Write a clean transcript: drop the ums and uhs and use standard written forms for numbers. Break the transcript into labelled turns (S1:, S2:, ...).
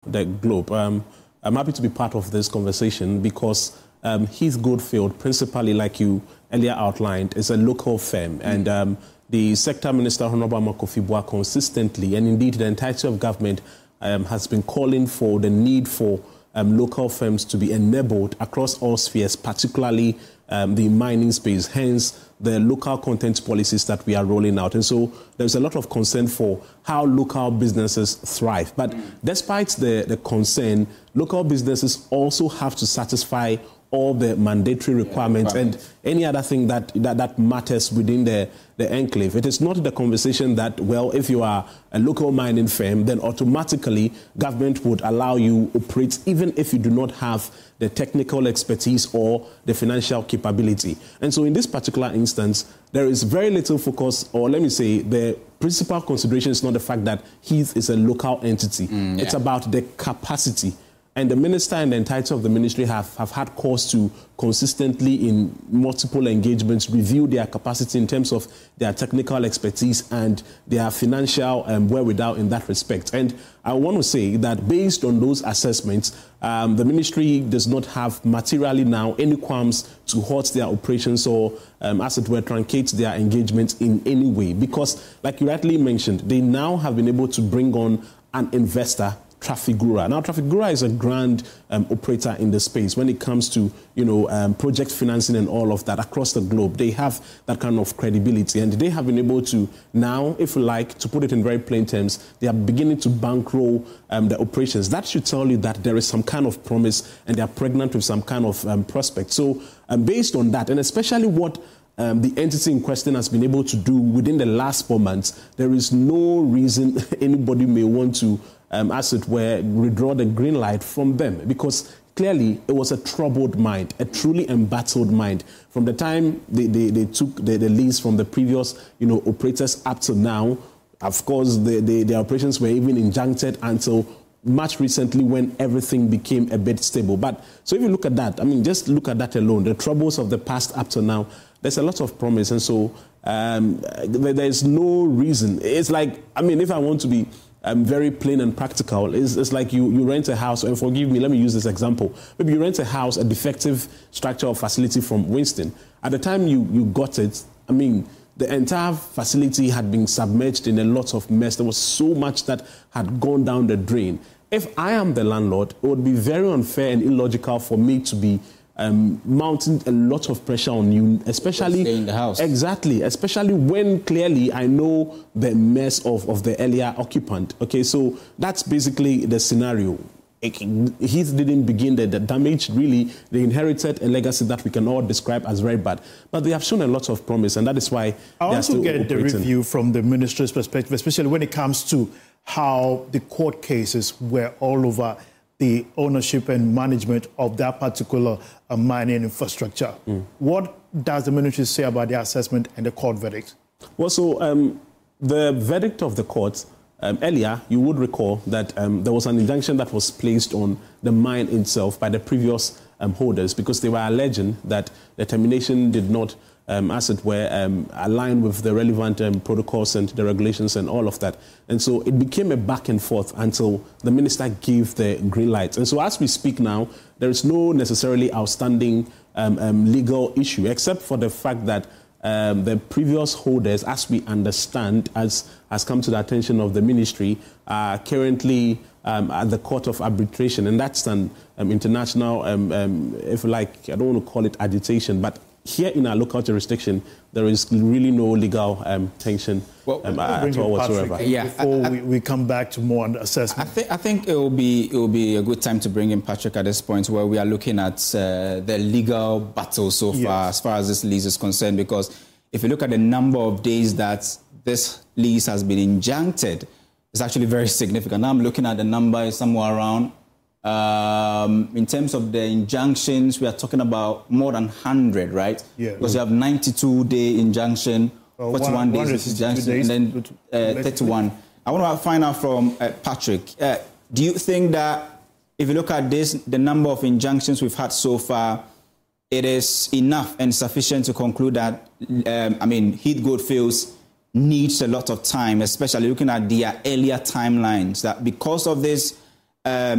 S1: the globe. I'm happy to be part of this conversation because Heath Goldfield, principally, like you earlier outlined, is a local firm. And the Sector Minister, Honorable Kofi Boah, consistently, and indeed the entirety of government, has been calling for the need for local firms to be enabled across all spheres, particularly the mining space, hence the local content policies that we are rolling out. And so there's a lot of concern for how local businesses thrive. But despite the concern, local businesses also have to satisfy all the mandatory requirements and any other thing that matters within the enclave. It is not the conversation that, well, if you are a local mining firm, then automatically government would allow you operate even if you do not have the technical expertise or the financial capability. And so in this particular instance, there is very little focus, or let me say, the principal consideration is not the fact that Heath is a local entity. It's about the capacity. And the minister and the entirety of the ministry have had cause to consistently, in multiple engagements, review their capacity in terms of their technical expertise and their financial wherewithal in that respect. And I want to say that based on those assessments, the ministry does not have materially now any qualms to halt their operations or, as it were, truncate their engagement in any way. Because, like you rightly mentioned, they now have been able to bring on an investor, Trafigura. Now, Trafigura is a grand operator in the space when it comes to, project financing and all of that across the globe. They have that kind of credibility, and they have been able to now, if you like, to put it in very plain terms, they are beginning to bankroll the operations. That should tell you that there is some kind of promise and they are pregnant with some kind of prospect. So, based on that, and especially what the entity in question has been able to do within the last 4 months, there is no reason anybody may want to, as it were, withdraw the green light from them, because clearly it was a troubled mind, a truly embattled mind. From the time they took the lease from the previous, operators up to now, of course, the operations were even injuncted until much recently when everything became a bit stable. But so if you look at that, just look at that alone, the troubles of the past up to now, there's a lot of promise. And so there's no reason. It's like, if I want to be very plain and practical, it's like you rent a house, and forgive me, let me use this example. Maybe you rent a house, a defective structure or facility from Winston. At the time you got it, the entire facility had been submerged in a lot of mess. There was so much that had gone down the drain. If I am the landlord, it would be very unfair and illogical for me to be mounting a lot of pressure on you, especially
S2: stay in the house.
S1: Exactly, especially when clearly I know the mess of the earlier occupant. Okay, so that's basically the scenario. Heath didn't begin the damage, really. They inherited a legacy that we can all describe as very bad. But they have shown a lot of promise, and that is why
S3: I
S1: they are still
S3: get
S1: operating.
S3: the review from the minister's perspective, especially when it comes to how the court cases were all over the ownership and management of that particular mining infrastructure. What does the ministry say about the assessment and the court verdict?
S1: Well, so the verdict of the court, earlier, you would recall that there was an injunction that was placed on the mine itself by the previous holders because they were alleging that the termination did not, as it were, align with the relevant protocols and the regulations and all of that. And so it became a back and forth until the minister gave the green light. And so as we speak now, there is no necessarily outstanding legal issue, except for the fact that the previous holders, as we understand, as has come to the attention of the ministry, are currently at the Court of Arbitration. And that's an international, if you like, I don't want to call it agitation, but here in our local jurisdiction, there is really no legal tension at all whatsoever.
S3: Before we come back to more on the assessment.
S2: I think it will be a good time to bring in Patrick at this point where we are looking at the legal battle so far, as far as this lease is concerned, because if you look at the number of days that this lease has been injuncted, it's actually very significant. Now I'm looking at the number somewhere around, in terms of the injunctions, we are talking about more than 100, right?
S3: Yeah.
S2: Because you have 92-day injunction, 41 days injunction, and then 31. I want to find out from Patrick, do you think that if you look at this, the number of injunctions we've had so far, it is enough and sufficient to conclude that, Heath Goldfields needs a lot of time, especially looking at their earlier timelines, that because of this